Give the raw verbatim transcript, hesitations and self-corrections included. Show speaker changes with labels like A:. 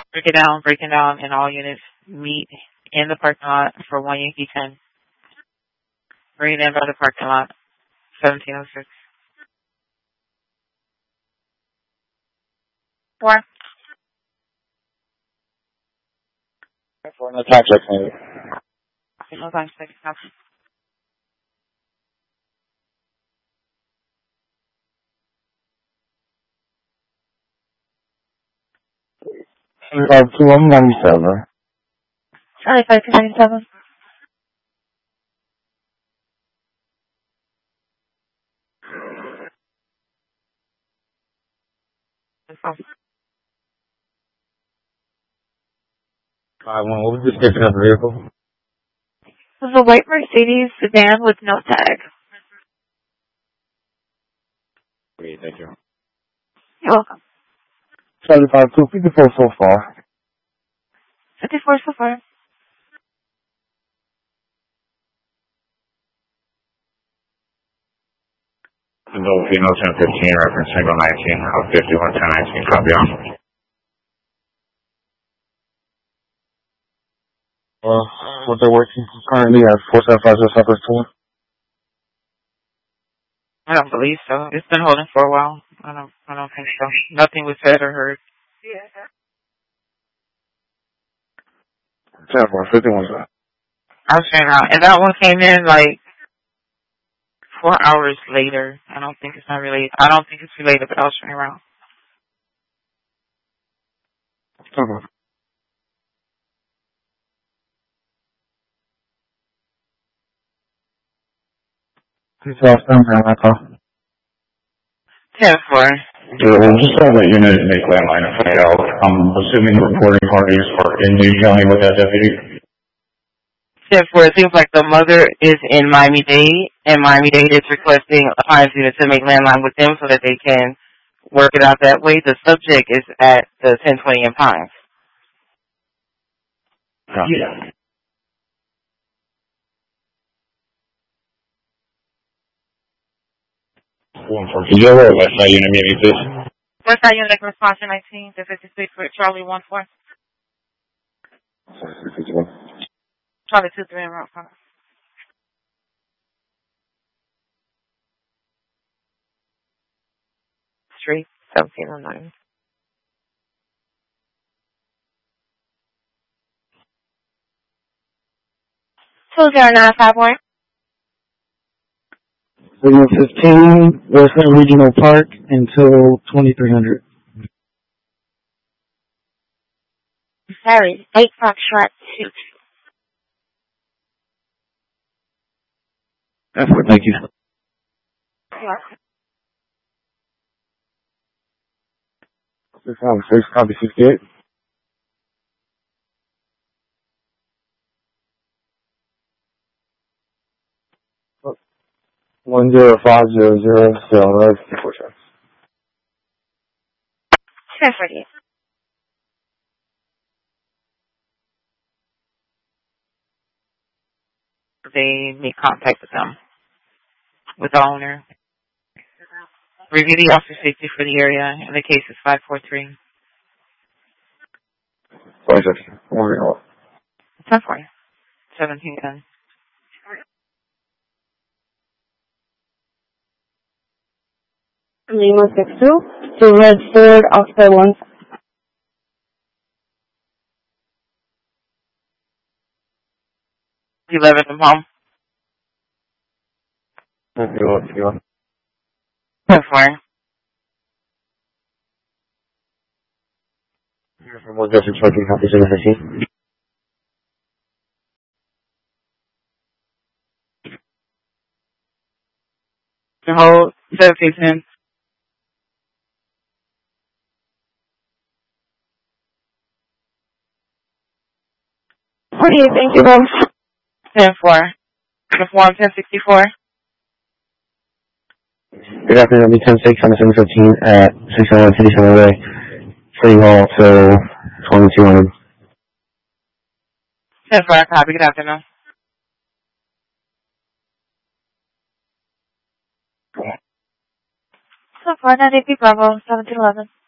A: Break it down, break it down, and all units meet in the parking lot for one Yankee ten. Bring it in by the parking lot, seventeen oh six. Four.
B: For no time check, maybe.
A: No time check.
B: Uh, two one ninety-seven.
A: seventy-five to ninety-seven.
B: Five one. What was the description of the vehicle?
A: It was a white Mercedes sedan with no tag.
B: Great, thank you.
A: You're welcome.
B: seventy-five two fifty-four so far.
A: fifty-four so far.
B: Filipino ten fifteen, reference single nineteen, out fifty-one ten nineteen, copy on. Uh, what they're working currently at four seven five zero Southwest two.
A: I don't believe so. It's been holding for a while. I don't. I don't think so. Nothing was said or heard.
B: ten four fifty-one.
A: I was saying around, and that one came in like four hours later. I don't think it's not related. I don't think it's related, but I was turning around.
B: Okay. Please tell us something I call.
A: ten four.
B: Yeah, well, just tell that unit to make landline and find out. I'm assuming the reporting parties are in New County with that deputy.
A: ten four. It seems like the mother is in Miami-Dade, and Miami-Dade is requesting a Pines unit to make landline with them so that they can work it out that way. The subject is at the ten twenty in Pines.
B: Yeah. Did you ever West Side Unit meeting this?
A: West Side Unit response nineteen to fifty-six for Charlie one four. Charlie two three in route five. Street seventeen oh nine. Two zero nine five one.
B: Signal fifteen, Westland Regional Park until twenty-three hundred.
A: Sorry, eight Foxtrot two.
B: That's what, thank you.
A: Yeah.
B: six one six, copy sixty-eight. One zero five zero zero, seven, right, four shots.
A: ten forty. They make contact with them, with the owner. Review the officer safety for the area, and the case is five four three.
B: Five six. One minute.
A: ten forty. seventeen ten.
C: Lima six two to Red Ford, Oxford one.
A: eleven from home.
B: Thank you, thank you.
A: ten four.
B: Here from one Justin Trucking, copy seven fifteen.
A: To hold seventeen ten.
C: Okay, thank you, Bob.
A: ten four. Uniform ten sixty-four.
B: Good afternoon, it'll be ten six on the seven fifteen at six oh one fifty-seven Way, City Hall till twenty-two hundred.
A: ten four, copy. Good afternoon. ten four, ninety-eight Bravo, seventeen eleven.